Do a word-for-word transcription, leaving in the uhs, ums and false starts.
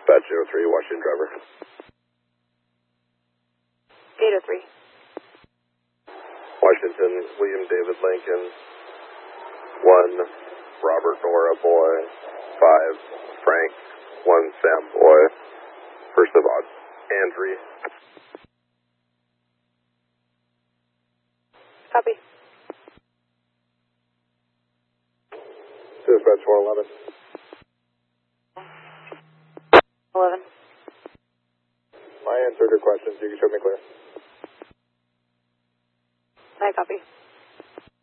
Dispatch zero three, Washington driver. eight oh three. Washington, William David Lincoln. one, Robert Nora boy. five, Frank. one, Sam boy. First of all, Andrew. Copy. Dispatch four eleven. eleven. I answered your questions. You can show me clear. I copy.